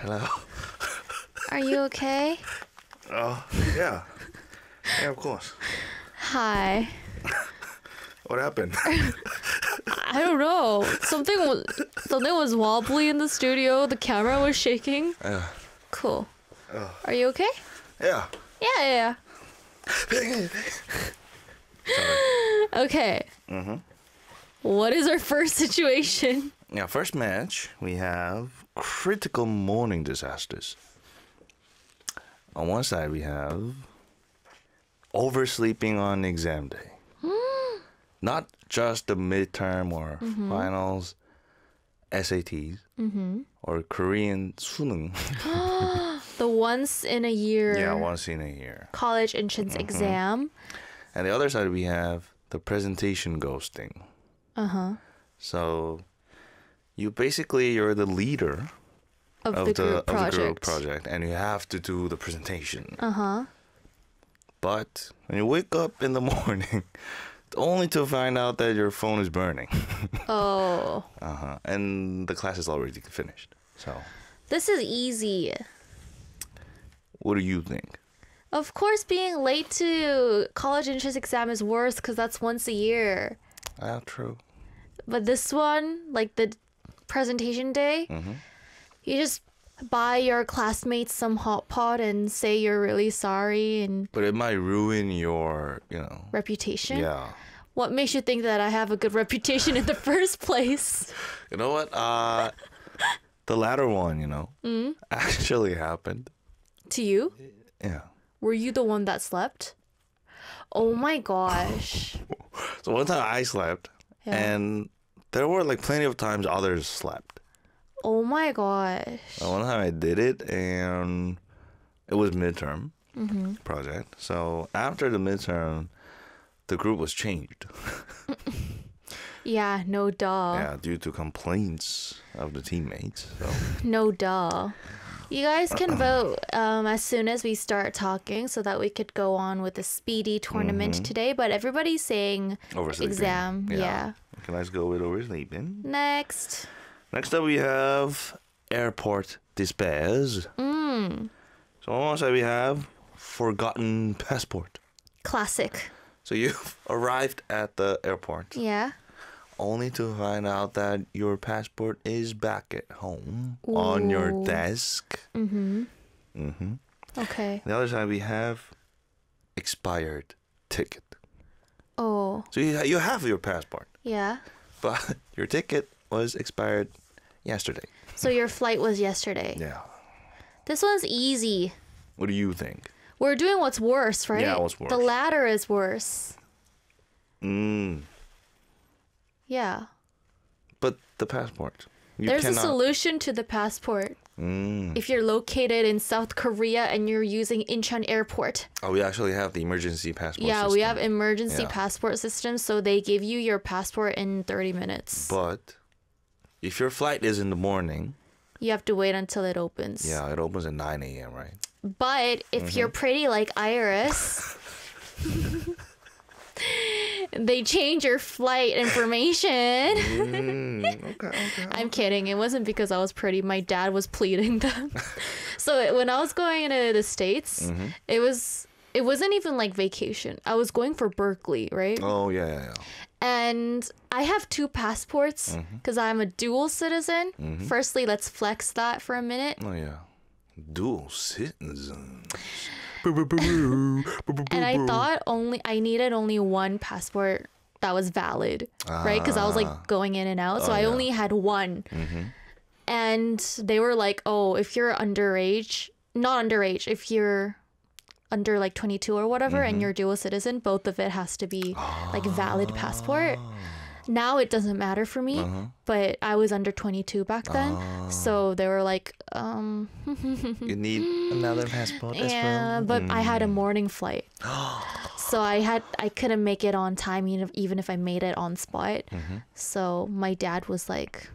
Hello. Are you okay? Oh, yeah. Yeah, of course. Hi. What happened? I don't know. Something was wobbly in the studio. The camera was shaking. Cool. Are you okay? Yeah. Yeah. Sorry. Okay. What is our first situation? Yeah, first match, we have critical morning disasters. On one side, we have oversleeping on exam day. Not just the midterm or finals, SATs, or Korean 수능. The once in a year Yeah, once in a year. college entrance exam. And the other side, we have the presentation ghosting. So you're the leader Of of the the group group project. project, and you have to do the presentation. But when you wake up in the morning, only to find out that your phone is burning. Oh. And the class is already finished. So This is easy. what do you think? Of course, being late to college entrance exam is worse because that's once a year. True. But this one, like the presentation day, you just buy your classmates some hot pot and say you're really sorry and But it might ruin your, reputation. yeah. What makes you think that I have a good reputation in the first place? You know what? The latter one, actually happened. To you? Yeah. Were you the one that slept? Oh my gosh. So one time I slept, Yeah. and there were like plenty of times others slept. Oh my gosh. One time I did it, and it was midterm project. So after the midterm, the group was changed. Yeah, no duh. Yeah, due to complaints of the teammates. So No duh. You guys can vote as soon as we start talking so that we could go on with the speedy tournament today. But everybody's saying oversleeping. exam. Yeah. Okay, let's go with oversleeping. Next. Next up, we have airport despairs. So on one side, we have forgotten passport. Classic. So you've arrived at the airport Yeah. only to find out that your passport is back at home on your Ooh. desk. Okay. The other side, we have expired ticket. Oh. So you have your passport, Yeah. but your ticket was expired yesterday. So your flight was yesterday. Yeah. This one's easy. What do you think? We're doing what's worse, right? Yeah, what's worse. The latter is worse. Yeah. But the passport. You There's a cannot- solution to the passport. If you're located in South Korea and you're using Incheon Airport. Oh, we actually have the emergency passport Yeah, system. we have emergency Yeah. passport systems, so they give you your passport in 30 minutes. But if your flight is in the morning, You have to wait until it opens. yeah, it opens at 9 a.m., right? But if you're pretty like Iris, they change your flight information. Okay. I'm kidding. It wasn't because I was pretty. My dad was pleading them. So when I was going into the States, it wasn't even like vacation. I was going for Berkeley, right? Oh, yeah. And I have two passports because I'm a dual citizen. Firstly, let's flex that for a minute. Oh, yeah. Dual citizen. And I thought I needed only one passport that was valid, right? Because I was like going in and out. So I only had one. And they were like, oh, if you're underage, not underage, if you're under like 22 or whatever and you're dual citizen, both of it has to be like valid passport. Now it doesn't matter for me, but I was under 22 back then. So they were like, You need another passport as yeah, well? but I had a morning flight. So I couldn't make it on time even if I made it on spot. So my dad was like,